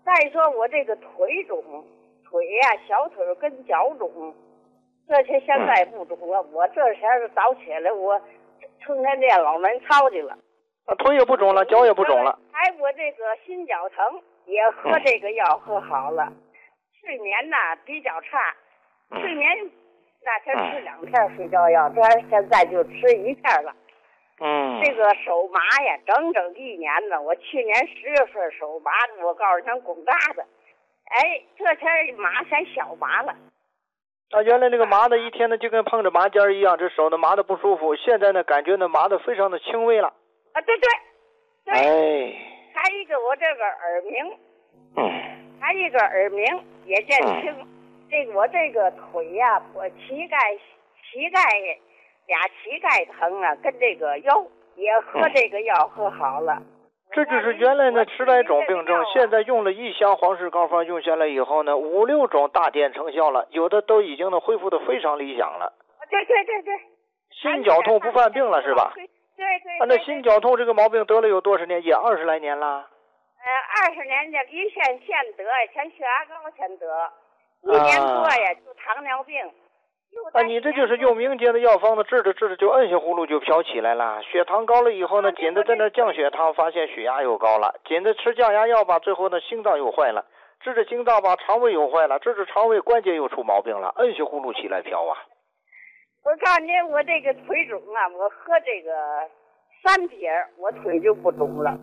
再说我这个腿肿，腿呀、小腿跟脚肿，这些现在不肿了。我这前是早起来，我成天练老门操去了。 腿也不肿了，脚也不肿了。 还我这个心绞疼也喝这个药喝好了。睡眠呐比较差，睡眠那天吃2片睡觉药，这现在就吃1片了。这个手麻呀，整整1年了。我去年10月份手麻，我告诉像拱大的，哎，这天麻像小麻了。 原来那个麻的一天呢就跟碰着麻尖一样，这手呢麻的不舒服，现在呢感觉呢麻的非常的轻微了。 对。 哎， 还一个我这个耳鸣，还一个耳鸣也减轻。我这个腿呀，我膝盖俩膝盖疼啊，跟这个腰也喝这个药喝好了。 这就是原来呢10来种病症，现在用了1箱黄氏膏方用下来以后呢，5、6种大见成效了，有的都已经呢恢复的非常理想了。 对。 心绞痛不犯病了是吧？ 对。 那心绞痛这个毛病得了有多少年？也20来年了。 20年的胰腺腺得，前血压高先得，1年多呀就糖尿病。 你这就是用民间的药方子治着就摁下葫芦就飘起来了。血糖高了以后呢，紧着在那降血糖，发现血压又高了，紧着吃降压药吧，最后呢心脏又坏了，治着心脏吧，肠胃又坏了，治着肠胃关节又出毛病了，摁下葫芦起来飘啊。 我告诉你，我这个腿肿啊，我喝这个3撇，我腿就不肿了。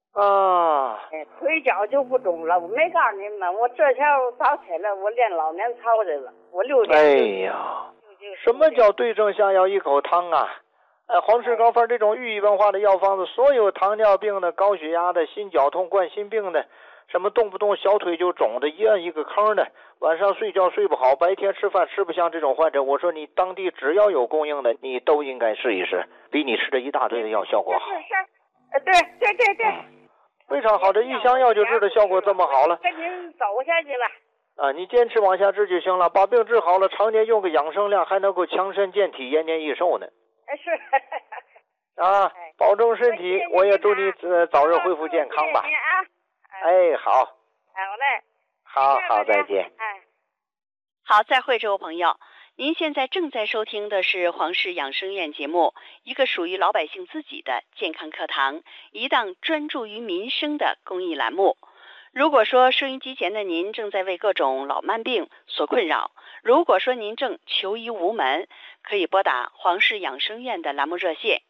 腿脚就不肿了。我没告诉你们，我这天早起来，我练老年操去了。我6点。 哎呀，什么叫对症下药一口汤啊？黄氏膏方这种寓意文化的药方子，所有糖尿病的、高血压的、心绞痛、冠心病的，什么动不动小腿就肿的，一摁一个坑的，晚上睡觉睡不好，白天吃饭吃不香，这种患者，我说你当地只要有供应的，你都应该试一试，比你吃这一大堆的药效果好。 对。 非常好，这1箱药就治的效果这么好了。 跟您走下去了。 你坚持往下治就行了，把病治好了，常年用个养生量，还能够强身健体、延年益寿呢。 是。 保重身体，我也祝你早日恢复健康吧。好。 好嘞。 好，再见。 好，再会，这位朋友。您现在正在收听的是黄氏养生院节目，一个属于老百姓自己的健康课堂，一档专注于民生的公益栏目。如果说收音机前的您正在为各种老慢病所困扰，如果说您正求医无门，可以拨打黄氏养生院的栏目热线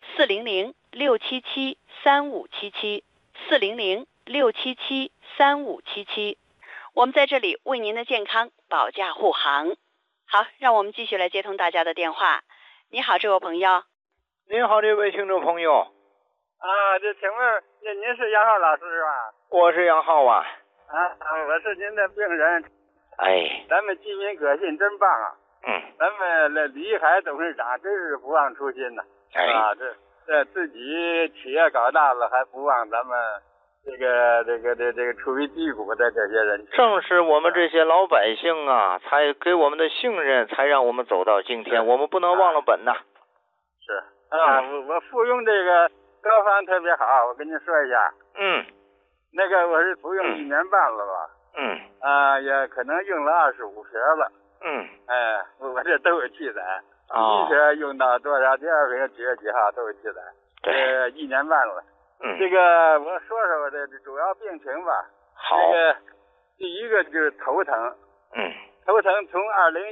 400-677-3577 400-677-3577，我们在这里为您的健康保驾护航。好，让我们继续来接通大家的电话。你好，这位朋友。 您好，这位听众朋友。 这请问您是杨浩老师是吧？ 我是杨浩啊。 我是您的病人。咱们济民革新真棒啊。咱们李海董事长真是不忘初心呐。这自己企业搞大了，还不忘咱们这个处于低谷的这些人。 正是我们这些老百姓啊，才给我们的信任，才让我们走到今天。我们不能忘了本呐。 是我服用这个膏方特别好，我跟您说一下。那个我是服用1年半了吧。也可能用了25瓶了。我这都有记载。第1瓶用到多少，第2瓶几月几号都有记载。1年半了。这个我说说我的主要病情吧。 好。 这个第一个就是头疼。头疼从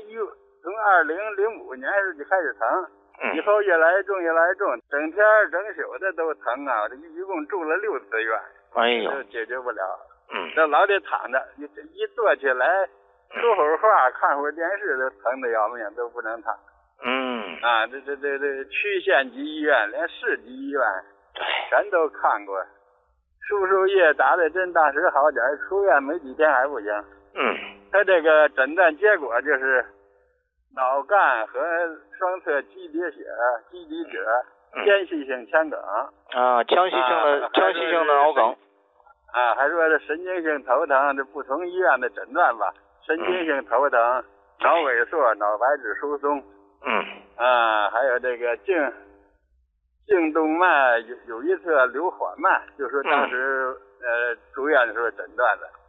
2005年就开始疼。以后越来越重，整天整宿的都疼啊！这一共住了6次院，都解决不了。这老得躺着，一坐起来说会儿话、看会儿电视都疼得要命，都不能躺。这区县级医院，连市级医院全都看过，输输液打的针，当时好点，出院没几天还不行。他这个诊断结果就是脑干和双侧基底血、基底褶、间隙性腔梗。 腔隙性的脑梗。 还说是神经性头疼，这不同医院的诊断吧。神经性头疼、脑萎缩、脑白质疏松。还有这个颈动脉有一侧流缓慢，就是当时住院的时候诊断的。